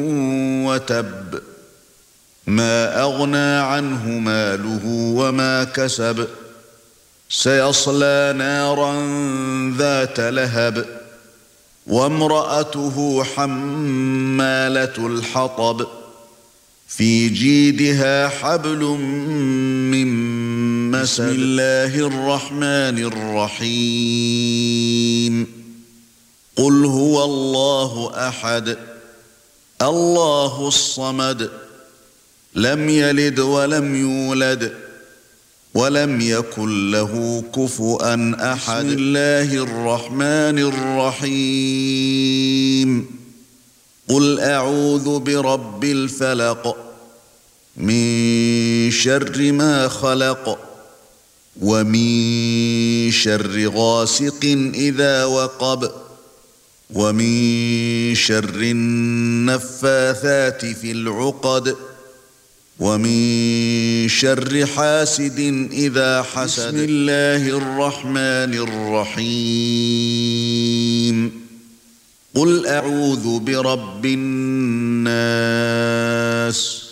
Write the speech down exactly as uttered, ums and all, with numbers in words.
وتب ما أغنى عنه ماله وما كسب سيصلى نارا ذات لهب وامرأته حمالة الحطب في جيدها حبل من مسد. بسم الله الرحمن الرحيم قل هو الله أحد الله الصمد لم يلد ولم يولد ولم يكن له كفؤا أحد. بسم الله الرحمن الرحيم قل أعوذ برب الفلق من شر ما خلق ومن شر غاسق إذا وقب ومن شر النفاثات في العقد ومن شر حاسد إذا حسد. بسم الله الرحمن الرحيم قل أعوذ برب الناس